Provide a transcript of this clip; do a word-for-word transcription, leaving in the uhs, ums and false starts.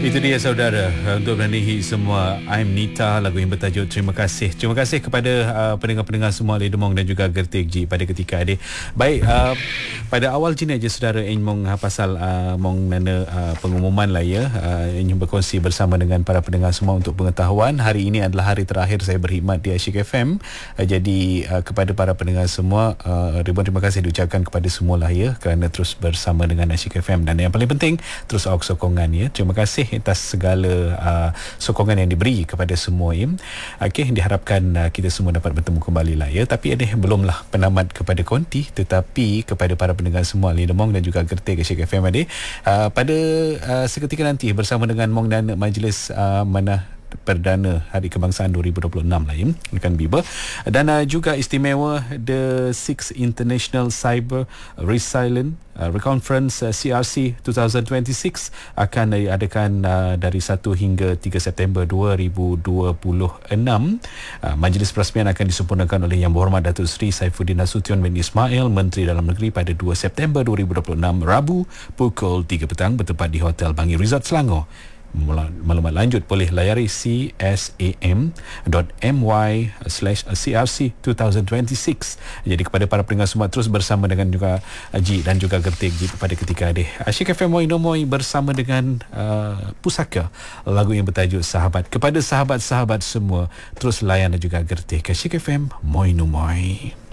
Itu dia saudara, untuk menandingi semua I'm Nita, lagu yang bertajuk Terima Kasih. Terima kasih kepada uh, pendengar-pendengar semua Ali Demong dan juga Gertik Ji pada ketika ini. Baik, uh, pada awal je aja saudara ingin mong uh, pasal uh, mong nana uh, pengumuman lah ya, uh, ingin berkongsi bersama dengan para pendengar semua untuk pengetahuan. Hari ini adalah hari terakhir saya berkhidmat di Asyik F M. Uh, jadi uh, kepada para pendengar semua, uh, ribuan terima kasih diucapkan kepada semua lah ya, kerana terus bersama dengan Asyik F M. Dan yang paling penting, terus awak sokongan ya. Terima kasih atas segala uh, sokongan yang diberi kepada semua ya. Okey, diharapkan uh, kita semua dapat bertemu kembali lah ya. Tapi ini belumlah penamat kepada konti, tetapi kepada para pendengar semua Ali Demong dan juga Gertik Asyik F M ada uh, pada uh, seketika nanti bersama dengan Mong dan Majlis uh, Manah Perdana Hari Kebangsaan dua ribu dua puluh enam lah ya, akan biba. Dan uh, juga istimewa The Sixth International Cyber Resilient uh, Reconference uh, C R C dua ribu dua puluh enam akan diadakan uh, dari satu hingga tiga September dua ribu dua puluh enam. Uh, majlis perasmian akan disempurnakan oleh Yang Berhormat Datuk Seri Saifuddin Nasution bin Ismail, Menteri Dalam Negeri, pada dua September dua ribu dua puluh enam, Rabu pukul tiga petang bertempat di Hotel Bangi Resort Selangor. Maklumat lanjut boleh layari c s a m dot m y slash c r c dua ribu dua puluh enam. Jadi kepada para pendengar semua, terus bersama dengan juga Ji dan juga Gertik Ji pada ketika ini. Asyik F M Moi Nomoi bersama dengan uh, Pusaka, lagu yang bertajuk Sahabat. Kepada sahabat-sahabat semua, terus layan dan juga Gertik Asyik F M Moi Nomoi.